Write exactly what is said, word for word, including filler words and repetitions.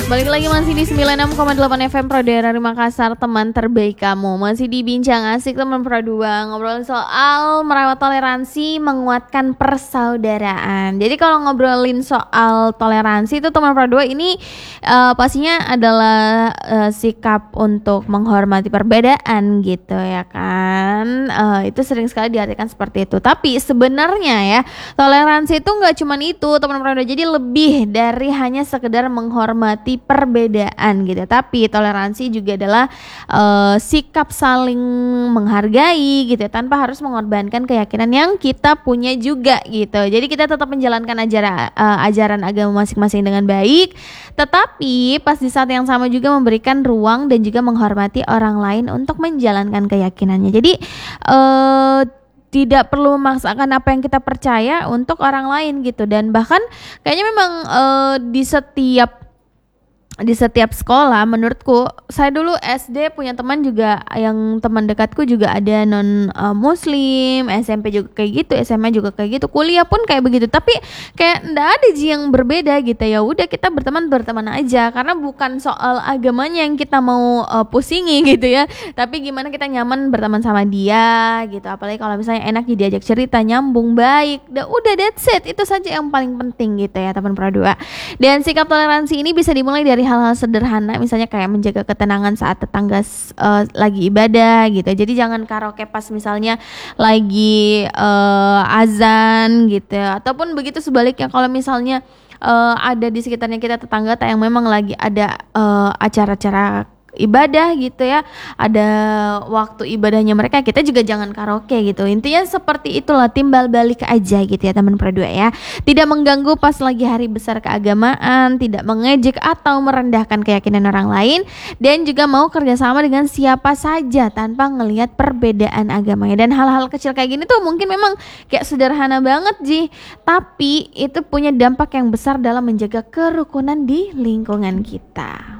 Balik lagi masih di sembilan puluh enam koma delapan F M Pro Daerah Makassar, teman terbaik kamu. Masih di Bincang Asik teman Pro dua, ngobrolin soal merawat toleransi, menguatkan persaudaraan. Jadi kalau ngobrolin soal toleransi itu teman Pro dua ini uh, pastinya adalah uh, sikap untuk menghormati perbedaan gitu ya kan. Uh, itu sering sekali diartikan seperti itu. Tapi sebenarnya ya, toleransi itu nggak cuma itu teman Pro dua. Jadi lebih dari hanya sekedar menghormati perbedaan gitu. Tapi toleransi juga adalah uh, sikap saling menghargai gitu ya, tanpa harus mengorbankan keyakinan yang kita punya juga gitu. Jadi kita tetap menjalankan ajaran uh, ajaran agama masing-masing dengan baik, tetapi pas di saat yang sama juga memberikan ruang dan juga menghormati orang lain untuk menjalankan keyakinannya. Jadi uh, tidak perlu memaksakan apa yang kita percaya untuk orang lain gitu. Dan bahkan kayaknya memang uh, di setiap di setiap sekolah, menurutku, saya dulu S D punya teman juga, yang teman dekatku juga ada non uh, muslim, S M P juga kayak gitu, S M A juga kayak gitu, kuliah pun kayak begitu. Tapi kayak ndak ada ji yang berbeda gitu. Ya udah, kita berteman berteman aja, karena bukan soal agamanya yang kita mau uh, pusingi gitu ya, tapi gimana kita nyaman berteman sama dia gitu. Apalagi kalau misalnya enak diajak cerita, nyambung, baik, udah udah that's it. Itu saja yang paling penting gitu ya teman Pro dua. Dan sikap toleransi ini bisa dimulai dari hal-hal sederhana, misalnya kayak menjaga ketenangan saat tetangga uh, lagi ibadah gitu. Jadi jangan karaoke pas misalnya lagi uh, azan gitu ya. Ataupun begitu sebaliknya, kalau misalnya uh, ada di sekitarnya kita tetangga yang memang lagi ada uh, acara-acara ibadah gitu ya, ada waktu ibadahnya mereka, kita juga jangan karaoke gitu. Intinya seperti itulah, timbal balik aja gitu ya teman Pro dua ya. Tidak mengganggu pas lagi hari besar keagamaan, tidak mengejek atau merendahkan keyakinan orang lain, dan juga mau kerjasama dengan siapa saja tanpa ngelihat perbedaan agamanya. Dan hal-hal kecil kayak gini tuh mungkin memang kayak sederhana banget Ji, tapi itu punya dampak yang besar dalam menjaga kerukunan di lingkungan kita.